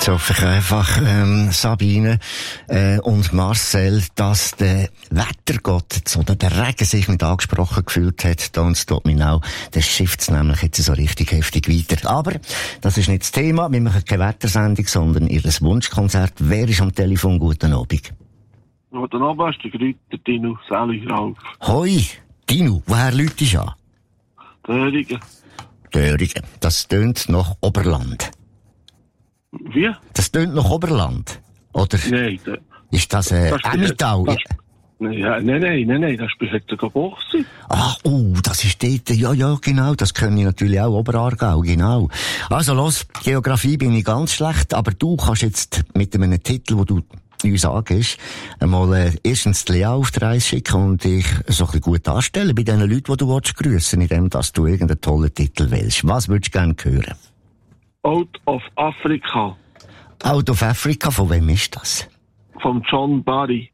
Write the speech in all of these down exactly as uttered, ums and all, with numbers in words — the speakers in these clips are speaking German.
Jetzt hoffe ich einfach, ähm, Sabine äh, und Marcel, dass der Wettergott oder der Regen sich nicht angesprochen gefühlt hat. Da uns dort mir auch, der schifft nämlich jetzt so richtig heftig weiter. Aber das ist nicht das Thema. Wir machen keine Wettersendung, sondern ihr Wunschkonzert. Wer ist am Telefon? Guten Abend. Guten Abend, der Grüter Dino, Selig Ralf. Hoi, Dino, woher läutest du an? Döringen. Döringen. Das tönt nach Oberland. Wie? Das tönt nach Oberland. Oder? Nein. Da, ist das, äh, das Emmental? Das, nein, nein, nein, nein, nein, das spielt der Bochse. Ah, oh, das ist dort, ja, ja, genau, das können ich natürlich auch, Oberaargau, genau. Also los, Geografie bin ich ganz schlecht, aber du kannst jetzt mit einem Titel, wo du uns sagst, einmal äh, erstens die Lea auf die Reise schicken und dich so ein bisschen gut anstellen bei den Leuten, die du willst grüssen, indem dass du irgendeinen tollen Titel wählst. Was würdest du gerne hören? Out of Africa. Out of Africa, von wem ist das? Von John Barry.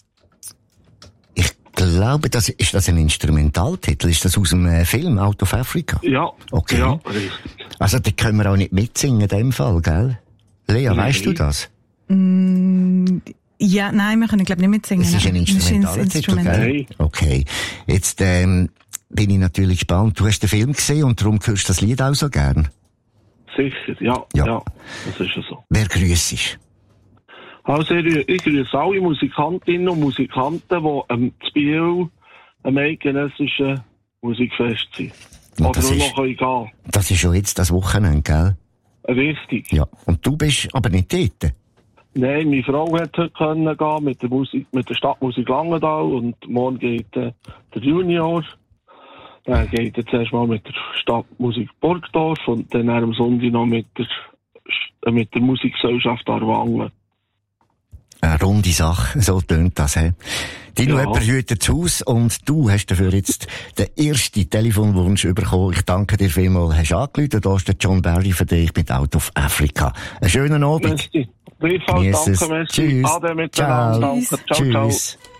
Ich glaube, das, ist das ein Instrumentaltitel? Ist das aus dem äh, Film Out of Africa? Ja. Okay. Ja, richtig. Also, da können wir auch nicht mitsingen in dem Fall, gell? Lea, Nein. Weißt du das? Mm, ja, nein, wir können, glaube ich, nicht mitsingen. Es ist ein Instrumentaltitel, gell? Okay. Jetzt, ähm, bin ich natürlich gespannt. Du hast den Film gesehen und darum hörst du das Lied auch so gern? Sicher, ja, Ja. ja. Das ist ja so. Wer grüßt? Also, ich, ich grüße alle Musikantinnen und Musikanten, die ähm, zu Biel am eidgenössischen Musikfest sind. Und Oder das nur ist- noch gehen können. Das ist schon jetzt das Wochenende, gell? Richtig. Ja. Und du bist aber nicht dort? Nein, meine Frau hat heute können gehen mit der Musik, mit der Stadtmusik Langenthal und morgen geht äh, der Junior. Dann geht er zuerst mal mit der Stadtmusik Burgdorf und dann am Sonntag noch mit der, äh, mit der Musikgesellschaft Aarwangen. Eine runde Sache, so tönt das, he? Dino, Ja. jemand hütet das Haus und du hast dafür jetzt den ersten Telefonwunsch bekommen. Ich danke dir vielmals, hast angerufen. Da ist der John Barry für dich mit Out of Africa. Einen schönen Abend. Merci. Gleichfalls, Genieß es. danke, merci. Tschüss. Ade miteinander. Ciao. Danke. Ciao, ciao. Tschüss.